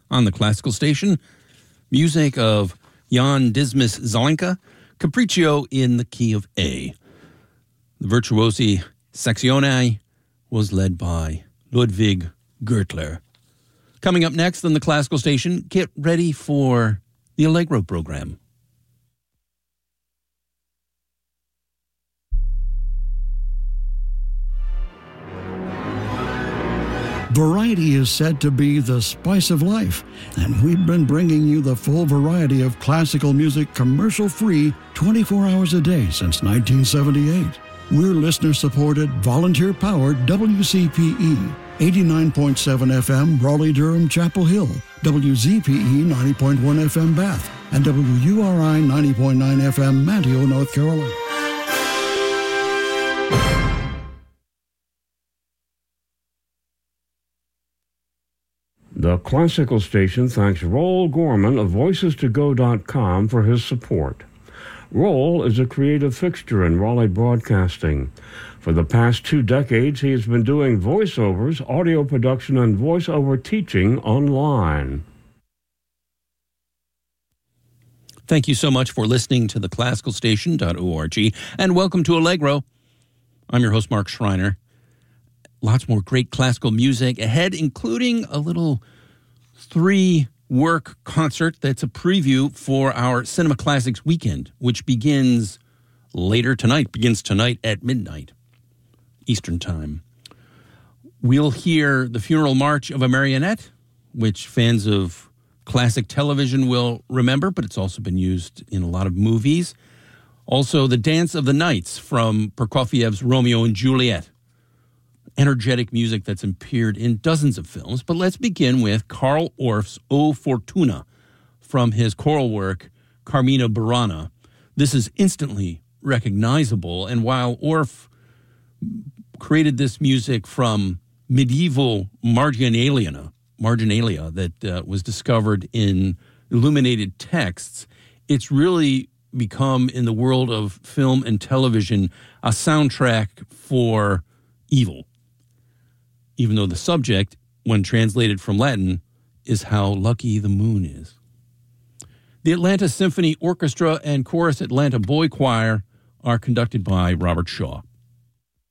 on the classical station. Music of Jan Dismas Zelenka, Capriccio in the key of A. The Virtuosi Sezione was led by Ludwig Gertler. Coming up next on the classical station, get ready for the Allegro program. Variety is said to be the spice of life, and we've been bringing you the full variety of classical music commercial-free 24 hours a day since 1978. We're listener-supported, volunteer-powered WCPE, 89.7 FM, Raleigh-Durham, Chapel Hill, WZPE 90.1 FM, Bath, and WURI 90.9 FM, Manteo, North Carolina. The classical station thanks Roel Gorman of VoicesToGo.com for his support. Roel is a creative fixture in Raleigh broadcasting. For the past 2 decades, he has been doing voiceovers, audio production, and voiceover teaching online. Thank you so much for listening to theclassicalstation.org, and welcome to Allegro. I'm your host, Mark Schreiner. Lots more great classical music ahead, including a little 3-work concert that's a preview for our Cinema Classics weekend, which begins tonight at midnight Eastern Time. We'll hear The Funeral March of a Marionette, which fans of classic television will remember, but it's also been used in a lot of movies. Also, The Dance of the Knights from Prokofiev's Romeo and Juliet. Energetic music that's appeared in dozens of films. But let's begin with Carl Orff's O Fortuna from his choral work, Carmina Burana. This is instantly recognizable, and while Orff created this music from medieval marginalia that was discovered in illuminated texts, it's really become, in the world of film and television, a soundtrack for evil. Even though the subject, when translated from Latin, is how lucky the moon is. The Atlanta Symphony Orchestra and Chorus Atlanta Boy Choir are conducted by Robert Shaw.